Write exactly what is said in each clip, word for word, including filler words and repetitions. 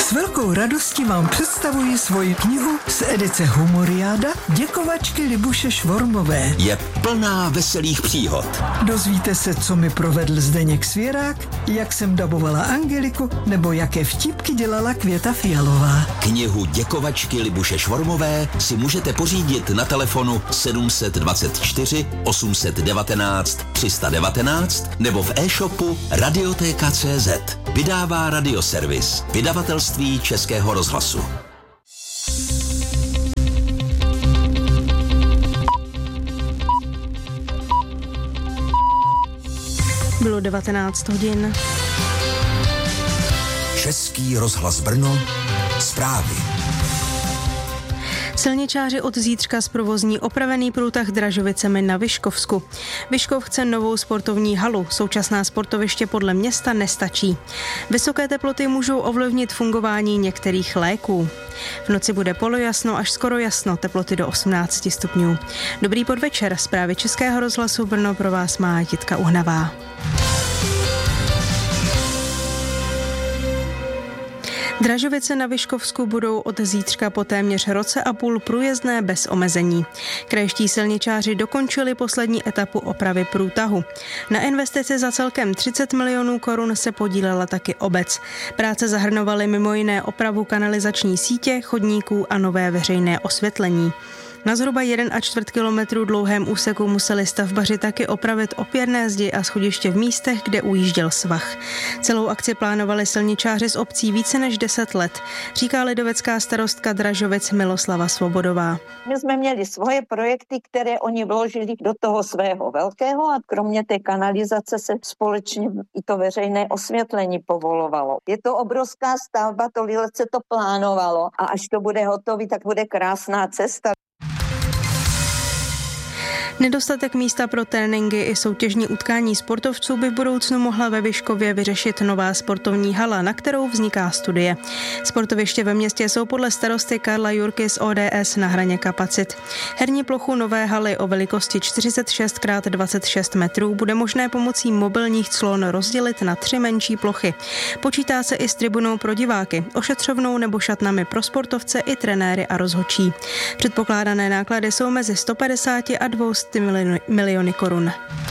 S velkou radostí vám představuji svoji knihu z edice Humoriáda Děkovačky Libuše Švormové. Je plná veselých příhod. Dozvíte se, co mi provedl Zdeněk Svěrák, jak jsem dabovala Angeliku, nebo jaké vtipky dělala Květa Fialová. Knihu Děkovačky Libuše Švormové si můžete pořídit na telefonu sedm dvacet čtyři osm devatenáct tři sta devatenáct nebo v e-shopu Radiotéka tečka cé zet. Vydává Radioservis, vydavatelství Českého rozhlasu. Bylo devatenáct hodin. Český rozhlas Brno, zprávy. Silničáři od zítřka zprovozní opravený průtah Dražovicemi na Vyškovsku. Vyškov chce novou sportovní halu, současná sportoviště podle města nestačí. Vysoké teploty můžou ovlivnit fungování některých léků. V noci bude polojasno až skoro jasno, teploty do osmnáct stupňů. Dobrý podvečer, zprávy Českého rozhlasu Brno pro vás má Jitka Uhnavá. Dražovice na Vyškovsku budou od zítřka po téměř roce a půl průjezdné bez omezení. Krajští silničáři dokončili poslední etapu opravy průtahu. Na investici za celkem třicet milionů korun se podílela taky obec. Práce zahrnovaly mimo jiné opravu kanalizační sítě, chodníků a nové veřejné osvětlení. Na zhruba jeden a čtvrt kilometru dlouhém úseku museli stavbaři taky opravit opěrné zdi a schodiště v místech, kde ujížděl svah. Celou akci plánovali silničáři z obcí více než deset let, říká lidovecká starostka Dražovic Miloslava Svobodová. My jsme měli svoje projekty, které oni vložili do toho svého velkého a kromě té kanalizace se společně i to veřejné osvětlení povolovalo. Je to obrovská stavba, tolik let se to plánovalo a až to bude hotový, tak bude krásná cesta. Nedostatek místa pro tréninky i soutěžní utkání sportovců by v budoucnu mohla ve Vyškově vyřešit nová sportovní hala, na kterou vzniká studie. Sportoviště ve městě jsou podle starosty Karla Jurky z O D S na hraně kapacit. Herní plochu nové haly o velikosti čtyřicet šest krát dvacet šest metrů bude možné pomocí mobilních clon rozdělit na tři menší plochy. Počítá se i s tribunou pro diváky, ošetřovnou nebo šatnami pro sportovce i trenéry a rozhodčí. Předpokládané náklady jsou mezi sto padesát a dvě stě miliony korun.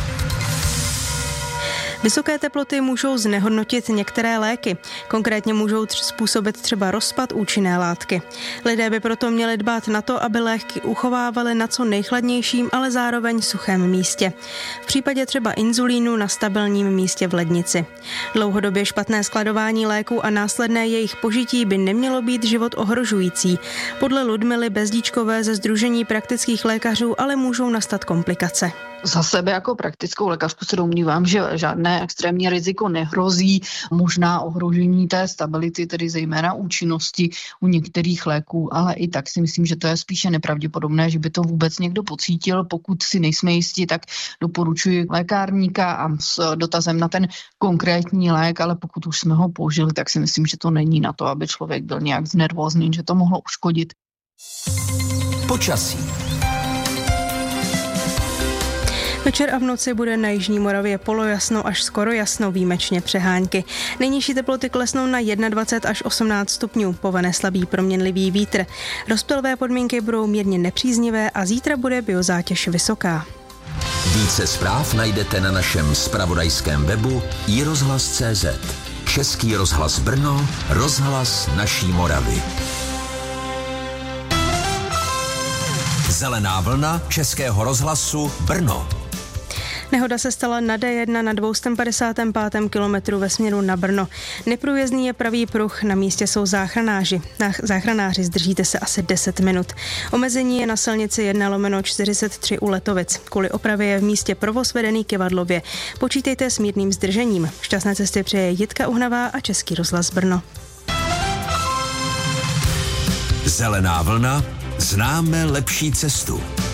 Vysoké teploty můžou znehodnotit některé léky. Konkrétně můžou tř- způsobit třeba rozpad účinné látky. Lidé by proto měli dbát na to, aby léky uchovávaly na co nejchladnějším, ale zároveň suchém místě. V případě třeba inzulínu na stabilním místě v lednici. Dlouhodobě špatné skladování léků a následné jejich požití by nemělo být život ohrožující. Podle Ludmily Bezdíčkové ze Sdružení praktických lékařů ale můžou nastat komplikace. Za sebe jako praktickou lékařku se domnívám, že žádné extrémní riziko nehrozí, možná ohrožení té stability, tedy zejména účinnosti u některých léků, ale i tak si myslím, že to je spíše nepravděpodobné, že by to vůbec někdo pocítil. Pokud si nejsme jistí, tak doporučuji lékárníka a s dotazem na ten konkrétní lék, ale pokud už jsme ho použili, tak si myslím, že to není na to, aby člověk byl nějak znervózněn, že to mohlo uškodit. Počasí. Večer a v noci bude na jižní Moravě polojasno až skoro jasno, výjimečně přehánky. Nejnižší teploty klesnou na dvacet jedna až osmnáct stupňů, povane slabý proměnlivý vítr. Rozptylové podmínky budou mírně nepříznivé a zítra bude biozátěž vysoká. Více zpráv najdete na našem zpravodajském webu i rozhlas tečka cé zet. Český rozhlas Brno, rozhlas naší Moravy. Zelená vlna Českého rozhlasu Brno. Nehoda se stala na D jedna na dvě stě padesát pět kilometrů ve směru na Brno. Neprůjezdný je pravý pruh, na místě jsou záchranáři. Záchranáři, zdržíte se asi deset minut. Omezení je na silnici jedna lomeno čtyřicet tři u Letovic. Kvůli opravě je v místě provoz vedený Kivadlově. Počítejte s mírným zdržením. Šťastné cesty přeje Jitka Uhnavá a Český rozhlas Brno. Zelená vlna, známe lepší cestu.